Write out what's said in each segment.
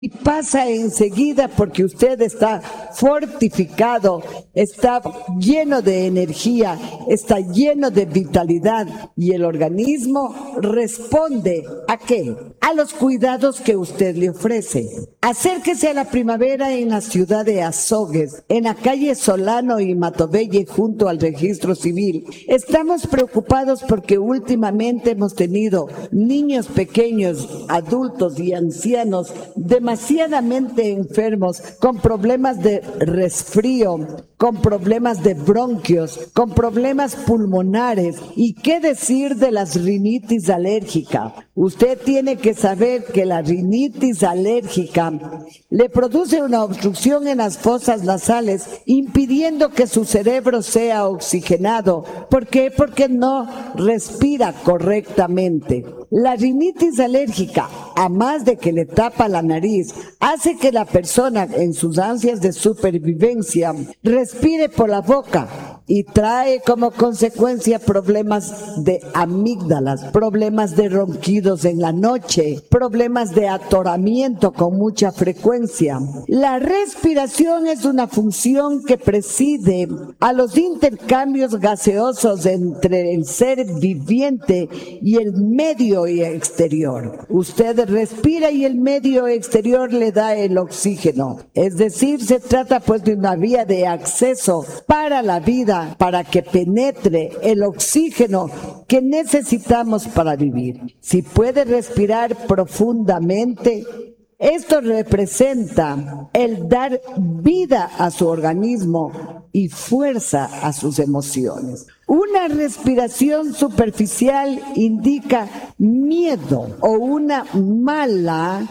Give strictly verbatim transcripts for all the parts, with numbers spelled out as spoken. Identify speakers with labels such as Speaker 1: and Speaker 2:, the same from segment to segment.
Speaker 1: Y pasa enseguida porque usted está fortificado, está lleno de energía, está lleno de vitalidad y el organismo responde ¿a qué? A los cuidados que usted le ofrece. Acérquese a la primavera en la ciudad de Azogues, en la calle Solano y Matobelle junto al registro civil. Estamos preocupados porque últimamente hemos tenido niños pequeños, adultos y ancianos de demasiadamente enfermos, con problemas de resfrío, con problemas de bronquios, con problemas pulmonares y qué decir de las rinitis alérgica. Usted tiene que saber que la rinitis alérgica le produce una obstrucción en las fosas nasales, impidiendo que su cerebro sea oxigenado. ¿Por qué? Porque no respira correctamente. La rinitis alérgica, a más de que le tapa la nariz, hace que la persona en sus ansias de supervivencia respire por la boca y trae como consecuencia problemas de amígdalas, problemas de ronquidos en la noche, problemas de atoramiento con mucha frecuencia. La respiración es una función que preside a los intercambios gaseosos entre el ser viviente y el medio exterior. Usted respira y el medio exterior le da el oxígeno. Es decir, se trata pues de una vía de acceso para la vida, para que penetre el oxígeno que necesitamos para vivir. Si puede respirar profundamente, esto representa el dar vida a su organismo y fuerza a sus emociones. Una respiración superficial indica miedo o una mala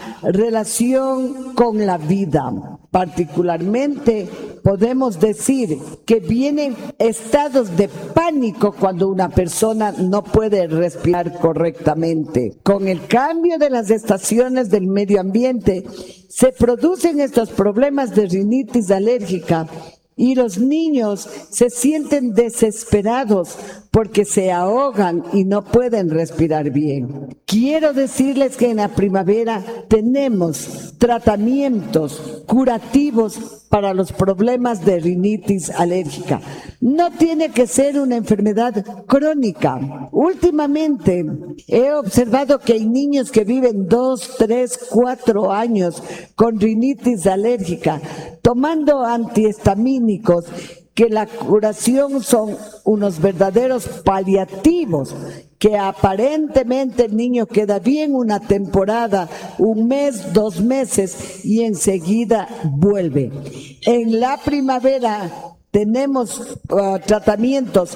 Speaker 1: relación con la vida. Particularmente podemos decir que vienen estados de pánico cuando una persona no puede respirar correctamente. Con el cambio de las estaciones del medio ambiente se producen estos problemas de rinitis alérgica y los niños se sienten desesperados porque se ahogan y no pueden respirar bien. Quiero decirles que en la primavera tenemos tratamientos curativos para los problemas de rinitis alérgica. No tiene que ser una enfermedad crónica. Últimamente he observado que hay niños que viven dos, tres, cuatro años con rinitis alérgica, tomando antihistamínicos, que la curación son unos verdaderos paliativos, que aparentemente el niño queda bien una temporada, un mes, dos meses y enseguida vuelve. En la primavera tenemos uh, tratamientos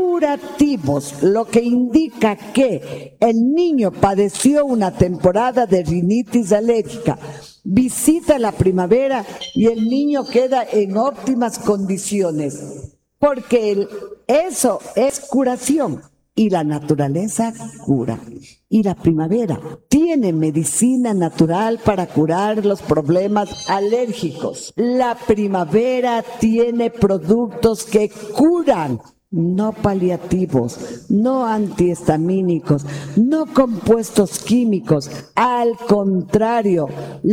Speaker 1: curativos, lo que indica que el niño padeció una temporada de rinitis alérgica. Visita la primavera y el niño queda en óptimas condiciones, porque el, eso es curación y la naturaleza cura. Y la primavera tiene medicina natural para curar los problemas alérgicos. La primavera tiene productos que curan, no paliativos, no antihistamínicos, no compuestos químicos. Al contrario,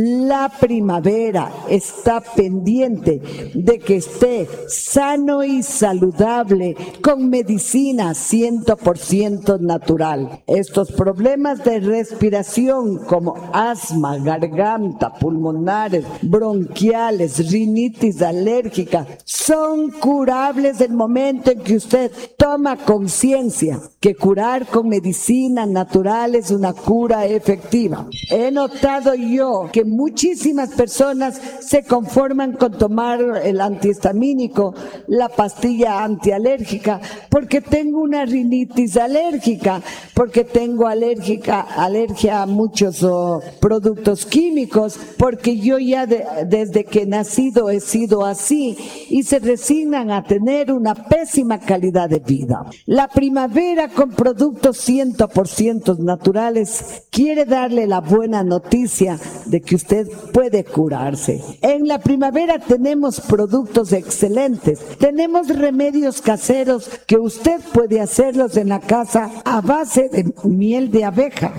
Speaker 1: la primavera está pendiente de que esté sano y saludable con medicina cien por ciento natural. Estos problemas de respiración como asma, garganta, pulmonares, bronquiales, rinitis alérgica, son curables del momento en que usted Usted toma conciencia que curar con medicina natural es una cura efectiva. He notado yo que muchísimas personas se conforman con tomar el antihistamínico, la pastilla antialérgica, porque tengo una rinitis alérgica, porque tengo alérgica, alergia a muchos oh, productos químicos, porque yo ya de, desde que he nacido he sido así, y se resignan a tener una pésima calidad de vida. La primavera con productos cien por ciento naturales quiere darle la buena noticia de que usted puede curarse. En la primavera tenemos productos excelentes, tenemos remedios caseros que usted puede hacerlos en la casa a base de miel de abeja.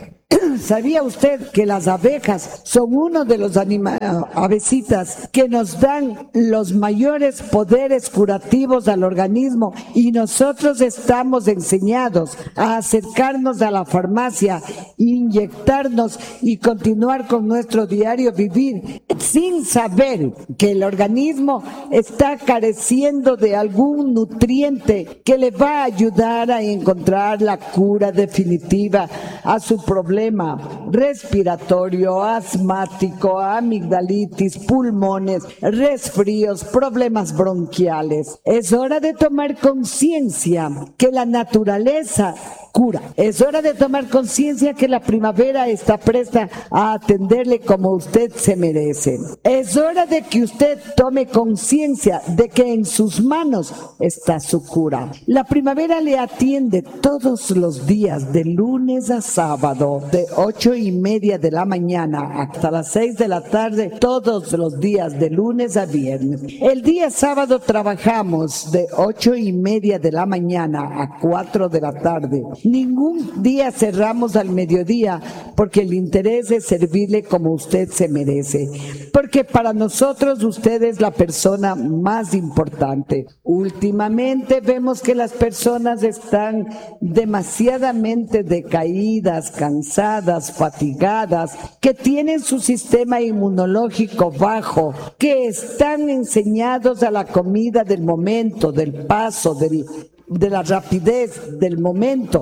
Speaker 1: ¿Sabía usted que las abejas son uno de los anima- avesitas que nos dan los mayores poderes curativos al organismo y nosotros estamos enseñados a acercarnos a la farmacia, inyectarnos y continuar con nuestro diario vivir sin saber que el organismo está careciendo de algún nutriente que le va a ayudar a encontrar la cura definitiva a su problema respiratorio, asmático, amigdalitis, pulmones, resfríos, problemas bronquiales? Es hora de tomar conciencia que la naturaleza cura. Es hora de tomar conciencia que la primavera está presta a atenderle como usted se merece. Es hora de que usted tome conciencia de que en sus manos está su cura. La primavera le atiende todos los días, de lunes a sábado, de ocho y media de la mañana hasta las seis de la tarde, todos los días, de lunes a viernes. El día sábado trabajamos de ocho y media de la mañana a cuatro de la tarde. Ningún día cerramos al mediodía porque el interés es servirle como usted se merece. Porque para nosotros usted es la persona más importante. Últimamente vemos que las personas están demasiadamente decaídas, cansadas, fatigadas, que tienen su sistema inmunológico bajo, que están enseñados a la comida del momento, del paso, del de la rapidez del momento,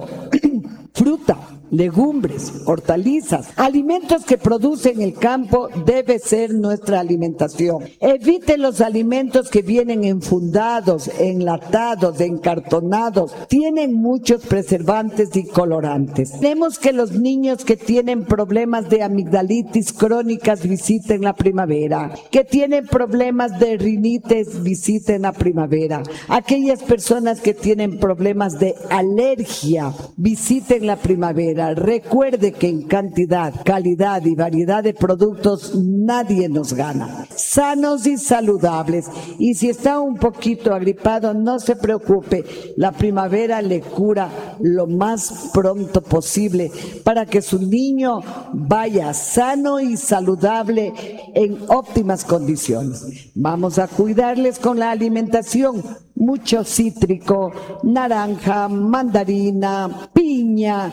Speaker 1: fruta, legumbres, hortalizas, alimentos que producen el campo debe ser nuestra alimentación. Evite los alimentos que vienen enfundados, enlatados, encartonados, tienen muchos preservantes y colorantes. Vemos que los niños que tienen problemas de amigdalitis crónicas visiten la primavera, que tienen problemas de rinitis visiten la primavera, aquellas personas que tienen problemas de alergia visiten la primavera. Recuerde que en cantidad, calidad y variedad de productos nadie nos gana. Sanos y saludables. Y si está un poquito agripado, no se preocupe. La primavera le cura lo más pronto posible para que su niño vaya sano y saludable en óptimas condiciones. Vamos a cuidarles con la alimentación. Mucho cítrico, naranja, mandarina, piña,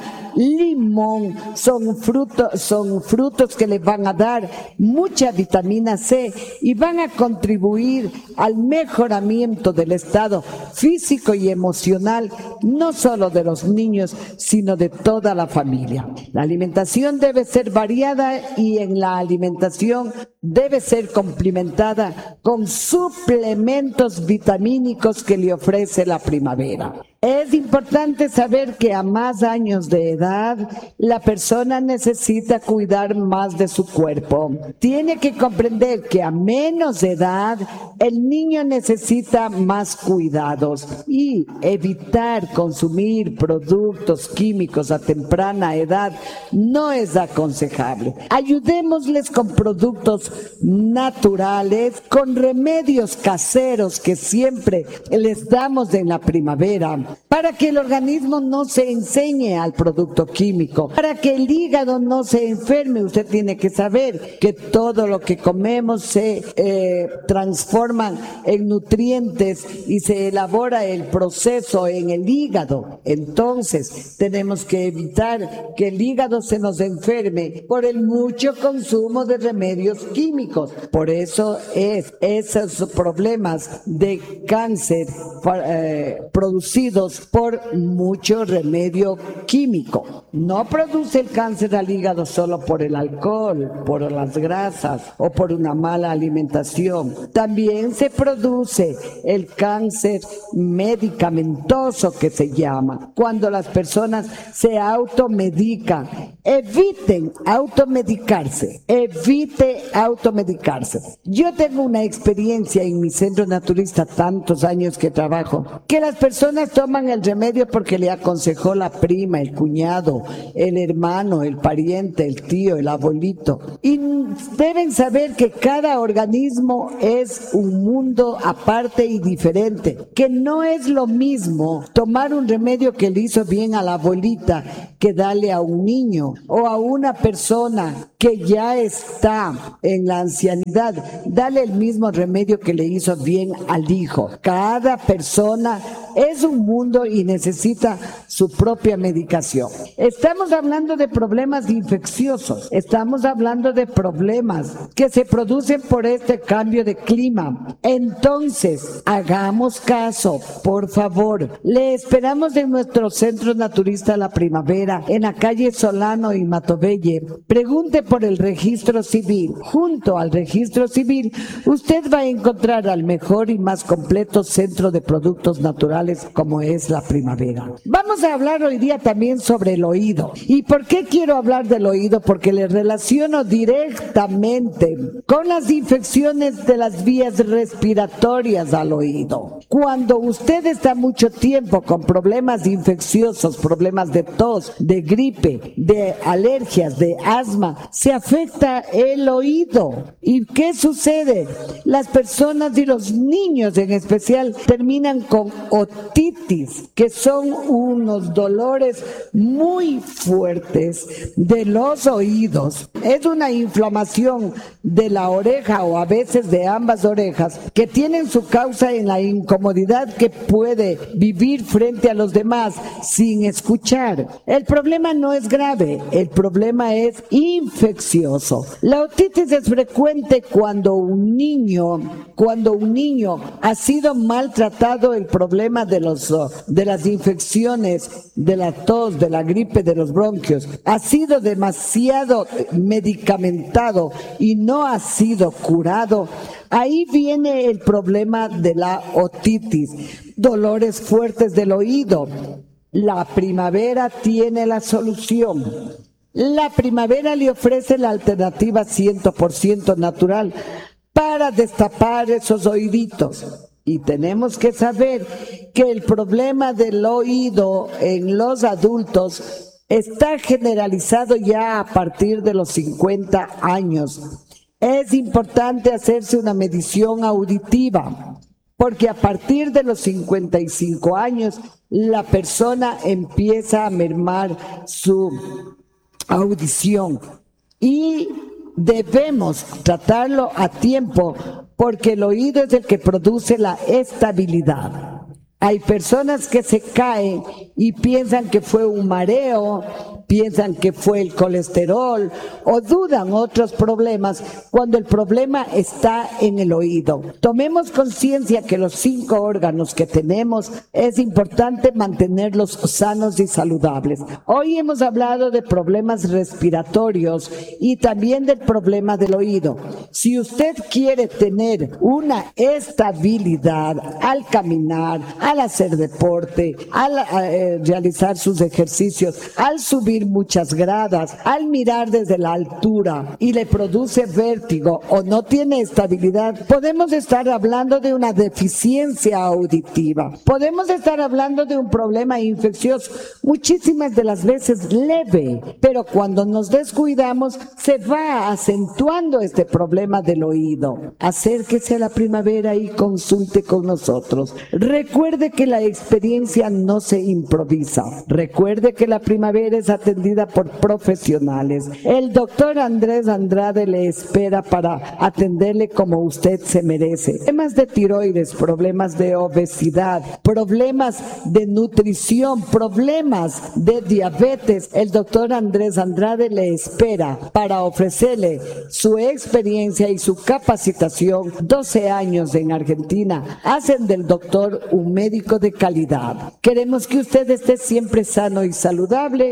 Speaker 1: limón, son frutos, son frutos que les van a dar mucha vitamina C y van a contribuir al mejoramiento del estado físico y emocional, no solo de los niños, sino de toda la familia. La alimentación debe ser variada y en la alimentación debe ser complementada con suplementos vitamínicos que le ofrece la primavera. Es importante saber que a más años de edad, la persona necesita cuidar más de su cuerpo. Tiene que comprender que a menos edad, el niño necesita más cuidados y evitar consumir productos químicos a temprana edad no es aconsejable. Ayudémosles con productos naturales, con remedios caseros que siempre les damos en la primavera, para que el organismo no se enseñe al producto químico, para que el hígado no se enferme. Usted tiene que saber que todo lo que comemos se eh, transforma en nutrientes y se elabora el proceso en el hígado. Entonces tenemos que evitar que el hígado se nos enferme por el mucho consumo de remedios químicos. Por eso es esos problemas de cáncer eh, producidos por mucho remedio químico. No produce el cáncer al hígado solo por el alcohol, por las grasas o por una mala alimentación. También se produce el cáncer medicamentoso, que se llama, cuando las personas se automedican. Eviten automedicarse, evite automedicarse. Yo tengo una experiencia en mi centro naturista, tantos años que trabajo, que las personas toman toman el remedio porque le aconsejó la prima, el cuñado, el hermano, el pariente, el tío, el abuelito. Y deben saber que cada organismo es un mundo aparte y diferente, que no es lo mismo tomar un remedio que le hizo bien a la abuelita que darle a un niño o a una persona que ya está en la ancianidad, dale el mismo remedio que le hizo bien al hijo. Cada persona es un mundo y necesita su propia medicación. Estamos hablando de problemas infecciosos, estamos hablando de problemas que se producen por este cambio de clima. Entonces, hagamos caso, por favor. Le esperamos en nuestro Centro Naturista La Primavera, en la calle Solano y Matobelle. Pregunte por el registro civil. Junto al registro civil, usted va a encontrar al mejor y más completo centro de productos naturales como es La Primavera. Vamos a hablar hoy día también sobre el oído. ¿Y por qué quiero hablar del oído? Porque le relaciono directamente con las infecciones de las vías respiratorias al oído. Cuando usted está mucho tiempo con problemas infecciosos, problemas de tos, de gripe, de alergias, de asma, se afecta el oído. ¿Y qué sucede? Las personas y los niños en especial terminan con otitis, que son unos dolores muy fuertes de los oídos. Es una inflamación de la oreja o a veces de ambas orejas que tienen su causa en la incomodidad que puede vivir frente a los demás sin escuchar. El problema no es grave, el problema es infeccioso. La otitis es frecuente cuando un niño, cuando un niño ha sido maltratado. El problema de los de las infecciones, de la tos, de la gripe, de los bronquios, ha sido demasiado medicamentado y no ha sido curado. Ahí viene el problema de la otitis, dolores fuertes del oído. La Primavera tiene la solución. La Primavera le ofrece la alternativa cien por ciento natural para destapar esos oíditos. Y tenemos que saber que el problema del oído en los adultos está generalizado ya a partir de los cincuenta años. Es importante hacerse una medición auditiva, porque a partir de los cincuenta y cinco años la persona empieza a mermar su audición y debemos tratarlo a tiempo, porque el oído es el que produce la estabilidad. Hay personas que se caen y piensan que fue un mareo, piensan que fue el colesterol o dudan otros problemas cuando el problema está en el oído. Tomemos conciencia que los cinco órganos que tenemos es importante mantenerlos sanos y saludables. Hoy hemos hablado de problemas respiratorios y también del problema del oído. Si usted quiere tener una estabilidad al caminar, al hacer deporte, al eh, realizar sus ejercicios, al subir muchas gradas, al mirar desde la altura y le produce vértigo o no tiene estabilidad, podemos estar hablando de una deficiencia auditiva. Podemos estar hablando de un problema infeccioso, muchísimas de las veces leve, pero cuando nos descuidamos se va acentuando este problema del oído. Acérquese a La Primavera y consulte con nosotros. Recuerde que la experiencia no se improvisa. Recuerde que La Primavera es atendida por profesionales. El doctor Andrés Andrade le espera para atenderle como usted se merece. Problemas de tiroides, problemas de obesidad, problemas de nutrición, problemas de diabetes. El doctor Andrés Andrade le espera para ofrecerle su experiencia y su capacitación. doce años en Argentina hacen del doctor un médico de calidad. Queremos que usted esté siempre sano y saludable. Queremos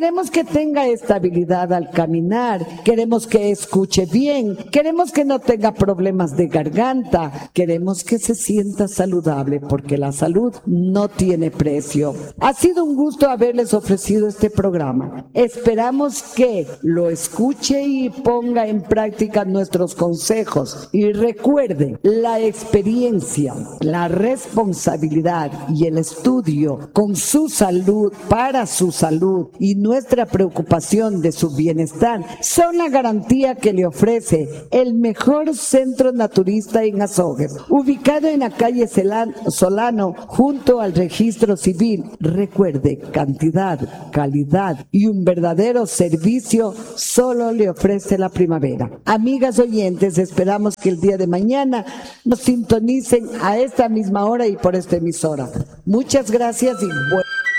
Speaker 1: Queremos que tenga estabilidad al caminar, queremos que escuche bien, queremos que no tenga problemas de garganta, queremos que se sienta saludable porque la salud no tiene precio. Ha sido un gusto haberles ofrecido este programa. Esperamos que lo escuche y ponga en práctica nuestros consejos. Y recuerde, la experiencia, la responsabilidad y el estudio con su salud, para su salud y nuestra preocupación de su bienestar son la garantía que le ofrece el mejor centro naturista en Azogues, ubicado en la calle Solano junto al registro civil. Recuerde, cantidad, calidad y un verdadero servicio solo le ofrece la Primavera. Amigas oyentes, esperamos que el día de mañana nos sintonicen a esta misma hora y por esta emisora. Muchas gracias y bueno.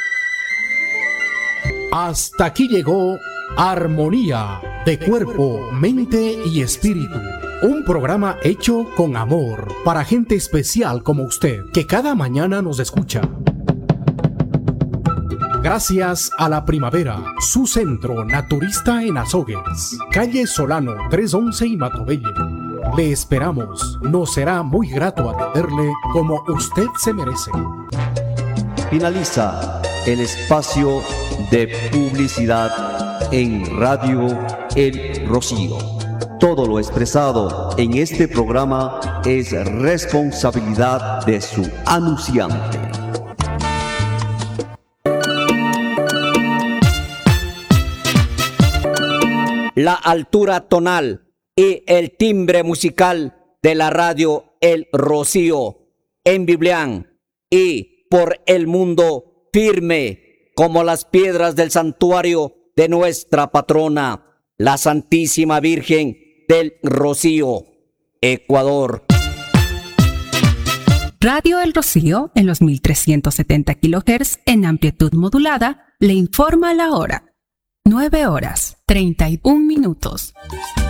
Speaker 2: Hasta aquí llegó Armonía de Cuerpo, Mente y Espíritu. Un programa hecho con amor para gente especial como usted, que cada mañana nos escucha. Gracias a la Primavera, su centro naturista en Azogues, calle Solano trescientos once y Matobelle. Le esperamos, nos será muy grato atenderle como usted se merece.
Speaker 3: Finaliza el espacio de publicidad en Radio El Rocío. Todo lo expresado en este programa es responsabilidad de su anunciante.
Speaker 4: La altura tonal y el timbre musical de la radio El Rocío en Biblián y por el mundo firme como las piedras del santuario de nuestra patrona, la Santísima Virgen del Rocío, Ecuador.
Speaker 5: Radio El Rocío en los mil trescientos setenta kilohertz en amplitud modulada le informa la hora. nueve horas, treinta y un minutos.